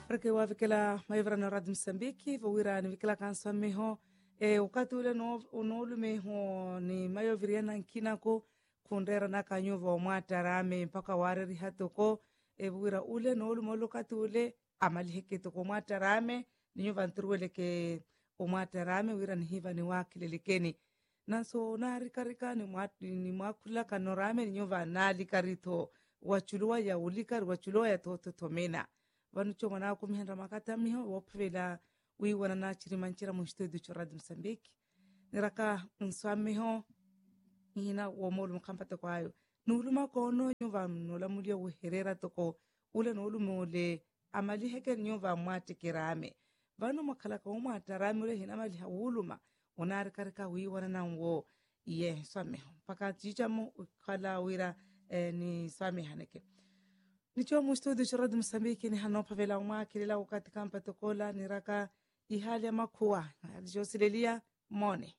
Rake wa vikela maivra na Radio Msambiki vowira ni vikela kansa meho wakati ule unolu meho ni mayo viriana nkinako kundera na kanyuva omwatarame mpaka wareri hatoko vowira ule nolu molu kati ule amaliheke ko mwatarame ninyuva nturuweleke omwatarame wira ni hiva ni wakilelekeni nanso narikarika ni mwakula kanorame ninyuva nalikarito wachuluwa ya ulikari wachuluwa ya tototomena vanu chomwa na kumihenda makata miho wopvela wiwana na chirimanchira mu studio cho Radio Msambiki niraka nswamiho ina womolu mkampata kwayo nuluma kono nyuva nula mulia uherera toko ule nulu mule amali heke nyuva mwatikirame vanu makalaka umwatarame ule hina mali hauluma unarikarika wiwana na wo ye swamiho paka chichamo kala wira ni swamihaneke nicho mu studio cha Radio Msambiki ni hanopa vela umakilela wakati kampa tokola niraka ihali ya makuwa alijosilelia mone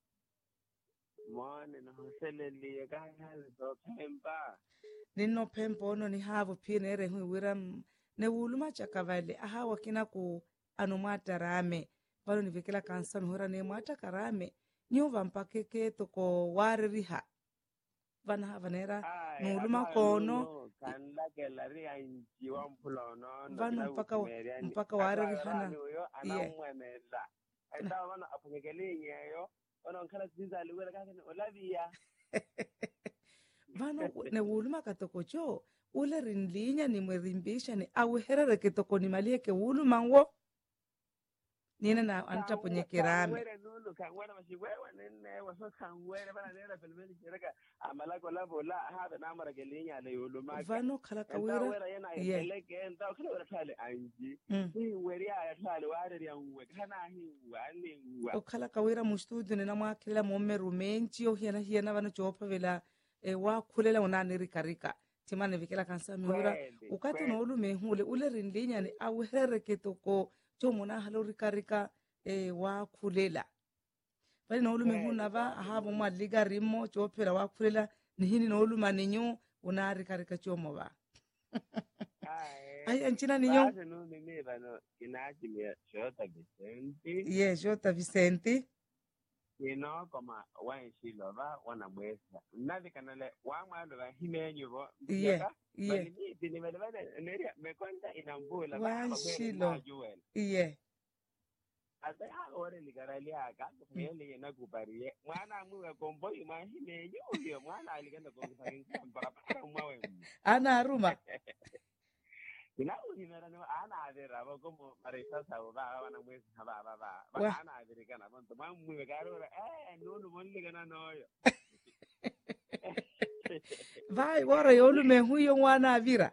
na hoselelia kahali to pemba nino pempo ono ni havu pina ere hui wira ne uluma chakavale aha wakina ku anumata rame valo ni vikila kansa mihura ne mwata karame nyuva mpakeke toko waririha vana havanera nuluma kono kanlakela ria njiwa mpulono vanu mpaka waririhana anamwenela aita vana apungekelinyeyo vana nkhala zinza liwela kakene olavia vano ne uluma katoko cho ule rinlinya ni mwerimbisha ni aweherere ketoko ni malieke uluma ngo nina na antaponyekerame kangwere nulu kangwere mashiwewe nene waso kangwere bana nera pelmeni kireka amalako lavola habe namara gelinya le uluma vano khala kawira ye leke ndo khala wera thale anji ni weri ya thale wari ya uwe kana hi wani uwa okhala kawira mu studio nina mwakila mommeru menchi hiana vano chopa vela wa khulela unani karika timane vikela kansa mihura ukati no ulume hule ule rinlinya ni aweherere ketoko chomona halori karika wa khulela bali no ulume huna va ahabo mwaliga rimo chopera wa khulela ni hini no uluma ninyo unari karika chomo va ai anchina ninyo no mimi vano kinaji me Jota Vicente Jota Vicente ino koma wanshilo va wana mwesa nadi kanale wamalo va himenyo ni dinimele neria mekonda inambula wanshilo asa ore ligaralia aka kumele na kuparie mwana muwe komboyi mahimenyo huyo mwana aligenda kumfanyia barabara mwawe ana aruma inauhimera ni ana avera como marisa sauva wana mwezi haba ana averikana bonto mamwe garora nunu monligana noyo vai wora yolume huyo mwana avira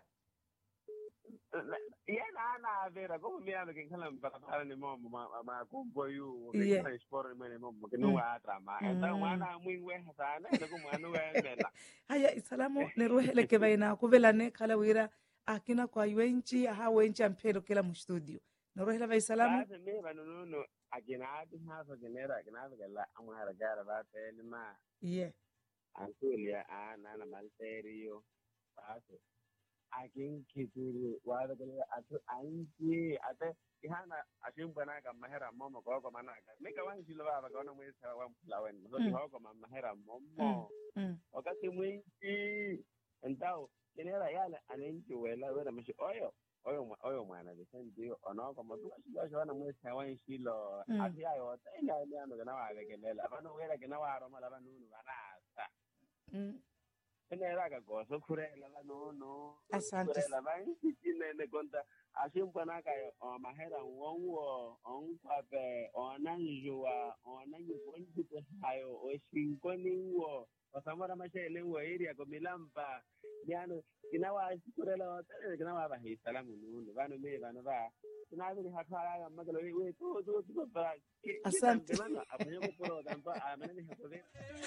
yena ana avera como miano que kala para ni momo ma kumboyu que sport mene momo que no atrama enda mwana mwingwe sana ko mwana wemela haya salamu neruhele ke baina kuvelane kala wira akina kwa wenchi aha wenchi ampero kila mu studio norohela vai salamu basi mimi banunu akina ati hapo genera akina kala amara gara ba telma antulia ana malterio basi akin kituru wada kala atu anji ate ihana ashimbana kama mahera momo kwa manaka mika wanji lo baba kwa mwezi wa mfulawen mzoki hoko mama mahera momo wakati mwingi ndao genera yale anenji wela mishi oyo mwana Vicente ono como tu shona mwezi wa nshilo afya yote ina ndio kana wabekelela bano wela kana waroma la banunu banasa enera ka goso kurela no asante kurela bangi kinene konta ashimpana ka mahera wonwo onpape onanjua onanyukonti ko hayo oshinkoni wo pasamara mashele wo area ko milampa diano kinawa kurela tele kinawa ba hi salamu nunu bano me bano ba kinabi hatara magalo we to ba asante bano apanyo ko poro dampa amene hakobe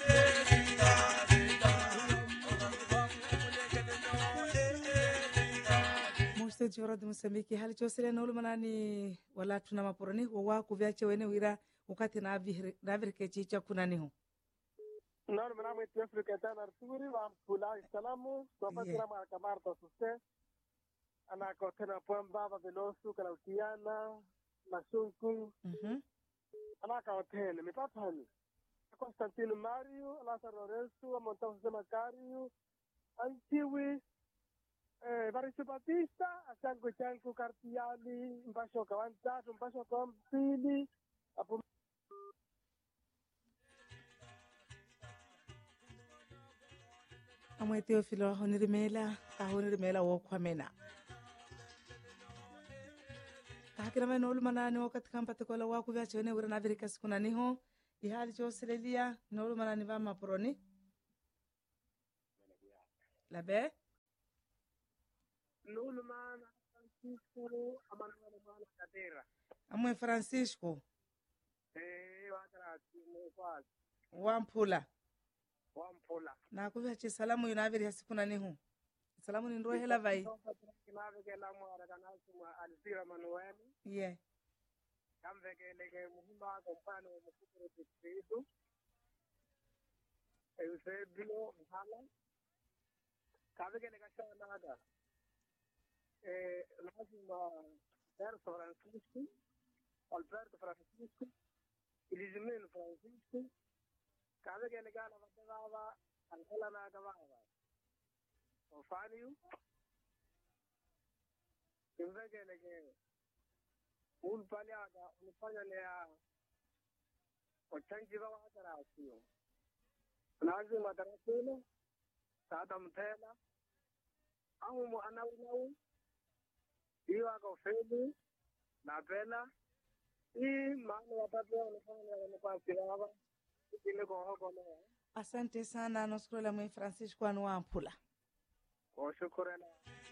Studio Radio Msambiki hali chosele na ulumanani wala tuna maporoni wa kuvyache wene wira wakati na virke chicha kuna niho nor mena mwe Afrika tana turi wa mpula salamu kwa patira marka marta suste anaka tena Pwembaba Veloso Kalautiana Masunku anaka hotel mipapani Constantino Mario Lazaro Lorenzo Montalvo de Macario Antiwi Varicio Batista Asango Chanco Cartiali Mbasho Kawantatu Mbasho Kampili apo amwe Teofilo honirimela kahonirimela wokwamena kahakira mai nolu manani wakati kampate kola waku vya chene wira na virika sikuna niho ihali choselelia nolu manani va maproni labe nolu mana Francisco Amanuel mana Cadera amwe Francisco wakarati mkwaz wampula na kuvya che salamu yunaviri sikuna niho salamu ni ndro hela vai kinavekela mwara kanasuma Alzira Manuel kamvekeleke muhimba kompano mukuru titridu Eusebio Mhala kavekeleka shanaga nasuma Alberto Francisco Elizameno Francisco kavekeleka na vatevava Angela na gavava Ofaniu kimvekeleke ulpaliaga ulifanya lea ochanjiva wakarasio nazi madarasilo sada mtela ahumu anaulau iwaga ufeli na pela hii maana watatu wanafanya wanapasirava ikile kohokolea. Asante sana noskrola mwe Francisco anu wampula Shukrani.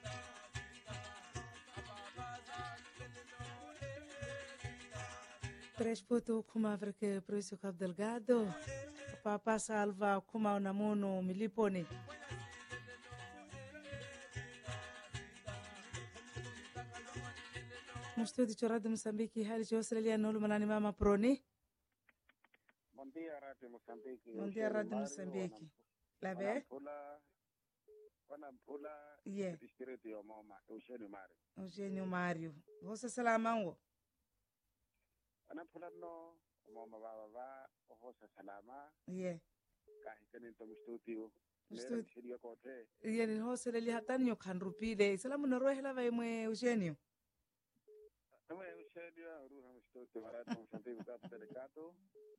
Três kuma vreke Proício Cabo Delgado Papa Salva kuma unamuno miliponi Mustudi chorado Moçambique hali Australia nolu manani mama proni Bom dia Radio Moçambique. Bom dia Radio Moçambique. Labe Wanampula distrito ya mama Eugênio Mário. Você salamango Wanampula no mama baba ohosa salama kahitani to studio studio kote ni hosele li hatanyo khandrupile salamu no rohela vai mwe Eugênio Mwe Eugênio ruha studio Radio Moçambique Cabo Delgado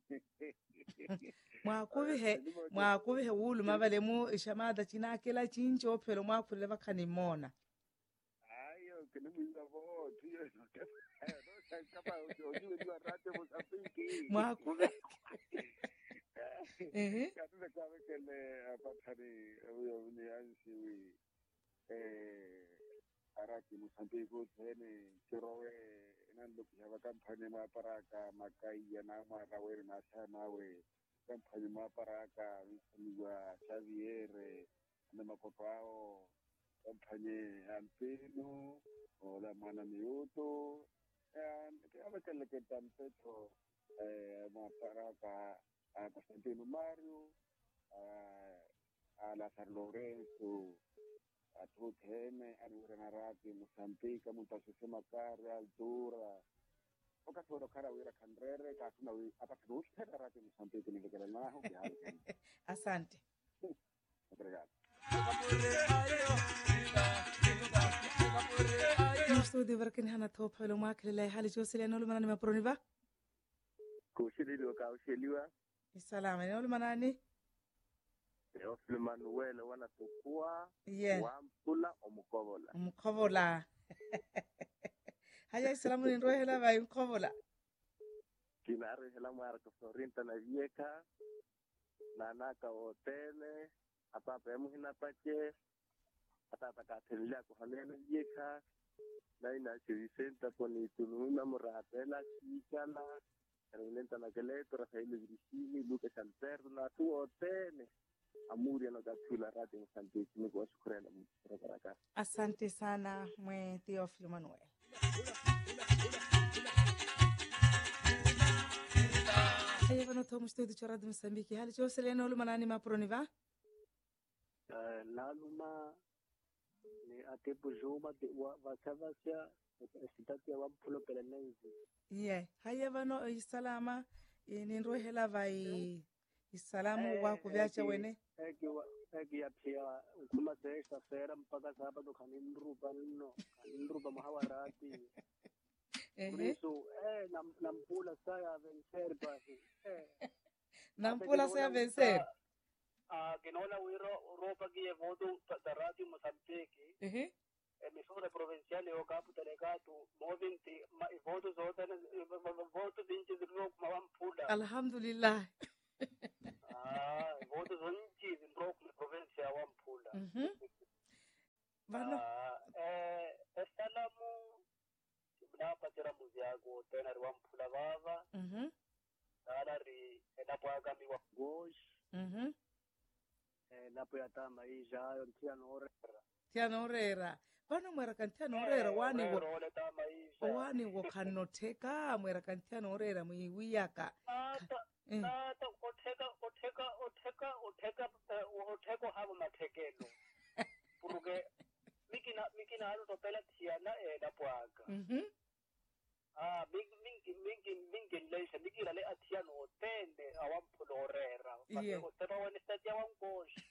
mwakubihe wulu mabalemu shamada chinakela chincho phelo mwakhulele bakhanimona ayo kinimisa bo tiyo no kapa ojuwe ni Radio Moçambique mwakube katuza kawe kele apatari uyo ni ansi araki Moçambique tene chirowe nando kishaba kampani maparaka makaiya na marawe na sanawe kampani maparaka msamiwa Xavier na makopao kampani Alpino ola mwana miuto kama kile kitampeto maparaka Constantino Mario Lazaro Lorenzo atutene anurana rati Moçambique mutasema kare altura okatoro kara wira kandrere katuna apatrushera rati Moçambique ningekela naho kiasi asante obrigado Mustudi varkin hana top halo makle hali josile nolu manani maproniva kushiliwa kaushiliwa salama nolu manani Teofilo Manuel wanatukua wampula omukobola haya salamu ni rohela vai mkobola kinare hela mara Florinta na vieka na naka hotele hapa pemu hinapache hata takatelia kuhanena vieka na ina chivisenta poni tununa muratela chikala Renenta na Galeto Rafael Grishini Lucas Alterna tu hotele Amuri anagachula Radio Moçambique ni kwa shukrani mbaraka. Asante sana mwe Teofilo Manuel. Haya vano to mustudi cho Radio Moçambique hali cho selena ulu manani maproniva? Laluma ni atibu Zuma vakavasya sitati ya wampulo pelenenzi. Haya vano isalama ninrohela vai isalamu wako vyacha wene. Eki ya pia ukuma seisha sera mpaka sabado kanindruba mahawarati. Kurisu nampula saya vencer basi. Nampula saya vencer. Kinaona wiro ropa kie voto darati Mozambique. Emisora provinciale o capo delegato movimenti ma I voto zotana voto vinci di rock ma wampula. Alhamdulillah. Voto zonji di rock provincia wampula. Vano estalamu napa tira muziago tena wampula baba. Salari enapoaga mi wa gosh. Napo yatama ijayo tianorera vano mwera kantianorera wani wo kanoteka mwera kantianorera muiwiyaka oteka habo matekelo porque mikina halo topela tiana napwaga mingi leisha mikira le atiano otende awampulorera oteba wene stati awangoshi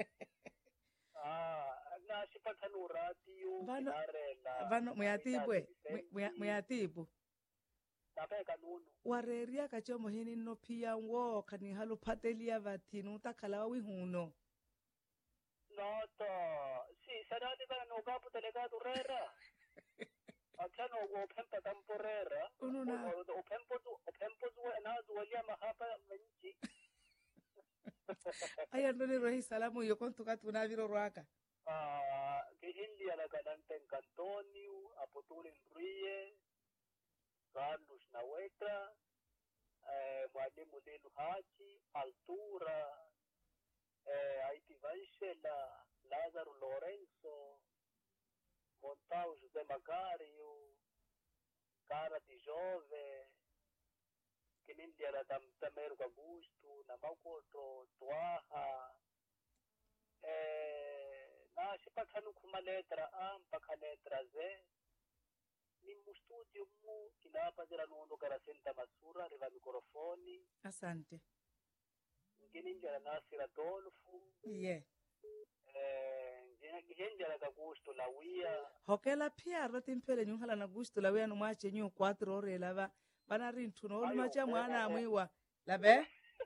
na sipatano radio vano muyatibu tapeka nunu wareria kachomo hini no pia wo kani halo patelia vatinu takala wihuno noto si sarati no capo delegato rera atano opempa temporera opempo na zuwalia mahapa menchi aya ndoni rohi salamu yo kontuka tunaviro rwaka kihindi ala kadante Antonio apotule Nrie Carlos Naweta mwalimu Lelu Haji Altura Haiti Vanshela Lazaro Lorenzo Montao José Macario Cara di Jove Kinindi ala Tameru Augusto na Makoto Twaha na sipatano kuma letra A mpaka letra Z ni mustudio mu kinapa zira nundo karasenta masura riva mikrofoni. Asante Ngininjala Nasir Adolfo ngininjala ka gusto la wia hokela pia rotimpele nyuhala na gusto la wia numwache nyu 4 ore lava bana rintu no macha mwana amwiwa labe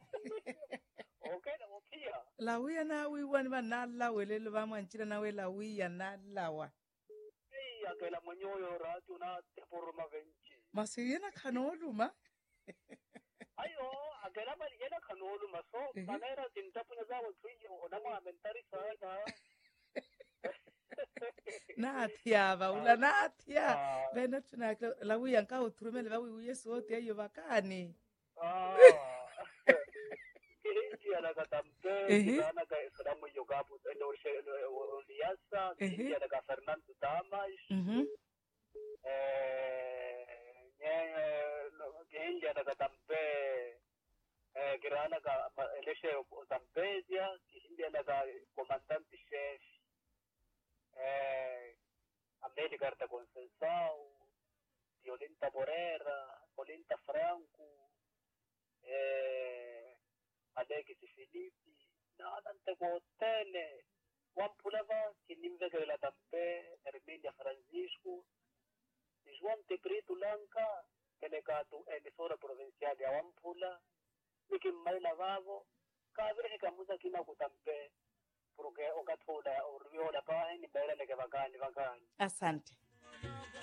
la wia na wiwa ni banala welele ba manchira na we la wia na lawa akela monyoyo radio na teporoma venchi masiyena kanoluma akela bali yena kanoluma so banera tintapunya zawo tuyo onama mentari sana natyava ula natya bena tuna la wia nka utrumele ba wiye sote ayo bakani ala katampe kana ka salamu yogabu ndo liasa ala ka Fernando Damas genja ala katampe grana ka eleshe Tampezia kihindi ala ka comandante chef Ameli Carta Consensao Violinta Borera Colinta Franco Alexis Filipi na nante ko tene wampulava kinimveke la tampe Herminia Francisco Juan Teprito Lanka delegato emisora provinciale ya Wampula nikimai lavavo kavire kamuza kina kutampe porque okathola oriola pa ni bela leke vakani asante